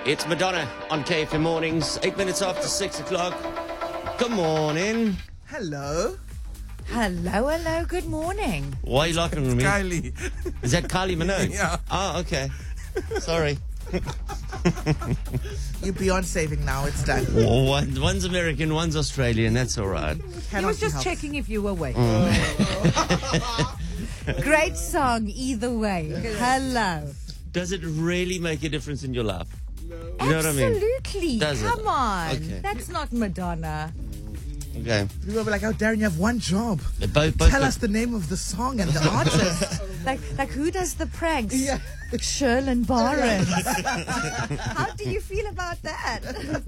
It's Madonna on KFM Mornings, 8 minutes after 6 o'clock. Good morning. Hello. Hello, good morning. Why are you laughing at me? Kylie. Is that Kylie Minogue? Yeah. Oh, okay. Sorry. You're beyond saving now. It's done. One's American, one's Australian. That's all right. He was just checking if you were awake. Great song either way. Hello. Does it really make a difference in your life? You know what I mean? Absolutely. Does it? Come on. Okay. That's not Madonna. Okay. People will be like, oh, Darren, you have one job. Both Tell us the name of the song and the artist. Like who does the pranks? Yeah. Sherlyn Barnes. How do you feel about that?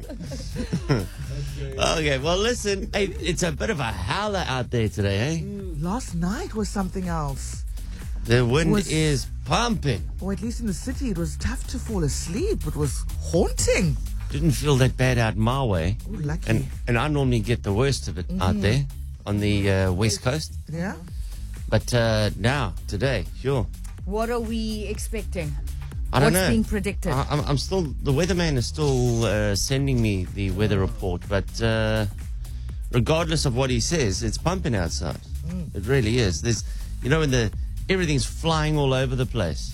Okay, well, listen. Hey, it's a bit of a howler out there today, eh? Last night was something else. The wind is pumping. Or at least in the city, it was tough to fall asleep. It was haunting. Didn't feel that bad out my way. Oh, lucky. And I normally get the worst of it out there on the west coast. Yeah? But now, today, sure. What are we expecting? I don't know. What's being predicted? I'm still, the weatherman is still sending me the weather report, but regardless of what he says, it's pumping outside. It really is. There's, you know, when everything's flying all over the place.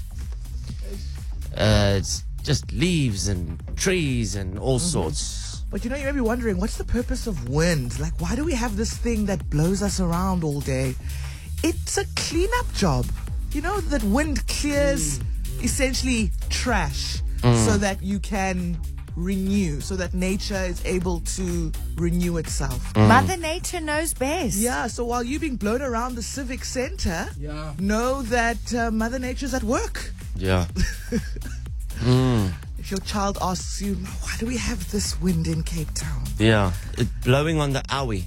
It's just leaves and trees and all sorts. But you know, you may be wondering, what's the purpose of wind? Like, why do we have this thing that blows us around all day? It's a cleanup job. You know, that wind clears essentially trash so that you can renew, so that nature is able to renew itself. Mother Nature knows best. Yeah, so while you're being blown around the civic center, know that Mother Nature's at work. Yeah. If your child asks you, why do we have this wind in Cape Town? Yeah. It's blowing on the owie.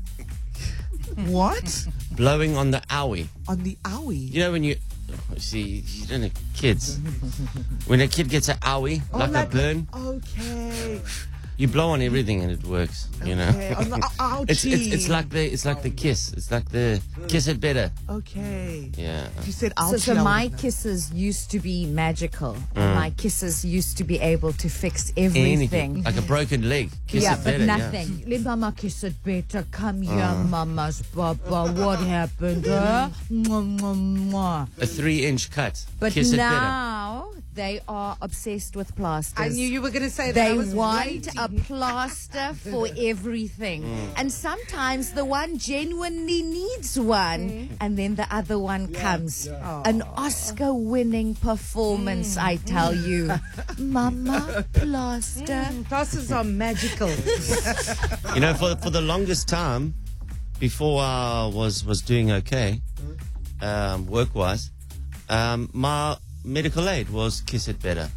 What? Blowing on the owie. On the owie? You know when you don't know kids. When a kid gets an owie, like a burn, Okay. you blow on everything and it works. You know. Okay. On the ouchie. It's like the kiss. It's like the kiss it better. Okay. Yeah. You said ouchie. So my kisses used to be magical. And my kisses used to be able to fix everything. Like a broken leg. Kiss Yeah, it better. but nothing. Let Mama kiss it better. Come here, Mama's Papa. What happened? Huh? Mwah, mwah, mwah. A 3-inch cut. But Kiss it better. now they are obsessed with plasters. I knew you were going to say that. I They was want waiting. a plaster for everything. And sometimes the one genuinely needs one, and then the other one comes. An Oscar-winning performance, I tell you. Mama, plaster. Plasters are magical. You know, for the longest time, before I was doing okay, work-wise, my medical aid was Kiss It Better.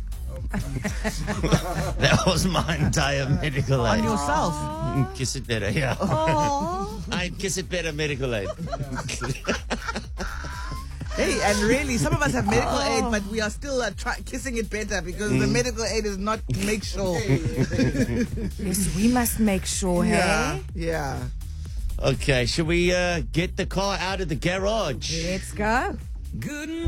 That was my entire medical aid. On yourself. Kiss It Better, yeah. Oh. I had Kiss It Better medical aid. Hey, and really, some of us have medical aid, but we are still kissing it better because the medical aid is not make sure. Yes, we must make sure, hey? Yeah. Okay, should we get the car out of the garage? Let's go. Good